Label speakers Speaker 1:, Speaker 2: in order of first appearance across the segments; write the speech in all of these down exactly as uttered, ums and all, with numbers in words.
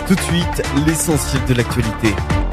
Speaker 1: Tout de suite, l'essentiel de l'actualité.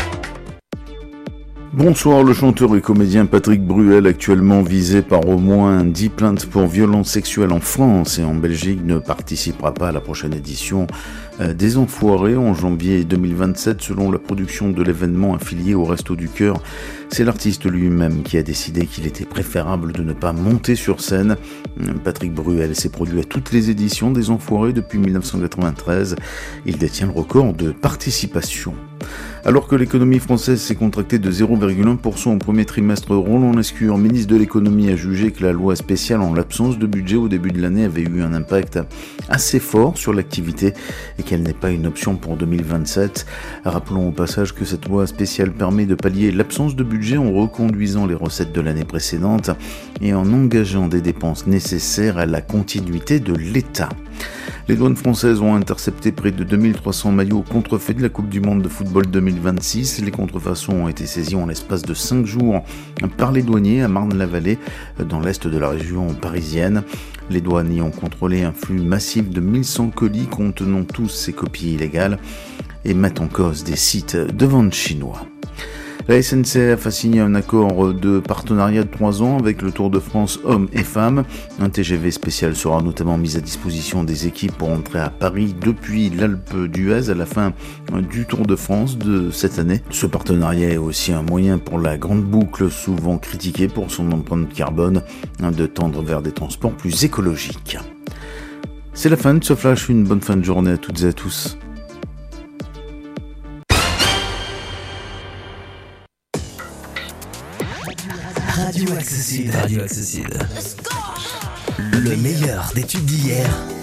Speaker 2: Bonsoir, le chanteur et comédien Patrick Bruel, actuellement visé par au moins dix plaintes pour violences sexuelles en France et en Belgique, ne participera pas à la prochaine édition des Enfoirés en janvier deux mille vingt-sept, selon la production de l'événement affilié au Resto du Cœur. C'est l'artiste lui-même qui a décidé qu'il était préférable de ne pas monter sur scène. Patrick Bruel s'est produit à toutes les éditions des Enfoirés depuis dix-neuf cent quatre-vingt-treize. Il détient le record de participation. Alors que l'économie française s'est contractée de zéro virgule un pour cent au premier trimestre, Roland Lescure, ministre de l'économie, a jugé que la loi spéciale en l'absence de budget au début de l'année avait eu un impact assez fort sur l'activité et qu'elle n'est pas une option pour deux mille vingt-sept. Rappelons au passage que cette loi spéciale permet de pallier l'absence de budget en reconduisant les recettes de l'année précédente et en engageant des dépenses nécessaires à la continuité de l'État. Les douanes françaises ont intercepté près de deux mille trois cents maillots contrefaits de la Coupe du Monde de football deux mille vingt-six. Les contrefaçons ont été saisies en l'espace de cinq jours par les douaniers à Marne-la-Vallée, dans l'est de la région parisienne. Les douanes y ont contrôlé un flux massif de mille cent colis contenant tous ces copies illégales et mettent en cause des sites de vente chinois. La S N C F a signé un accord de partenariat de trois ans avec le Tour de France hommes et femmes. Un T G V spécial sera notamment mis à disposition des équipes pour entrer à Paris depuis l'Alpe d'Huez à la fin du Tour de France de cette année. Ce partenariat est aussi un moyen pour la grande boucle, souvent critiquée pour son empreinte carbone, de tendre vers des transports plus écologiques. C'est la fin de ce flash, une bonne fin de journée à toutes et à tous.
Speaker 3: Radio Accessible. Radio Accessible. Le meilleur des tubes d'hier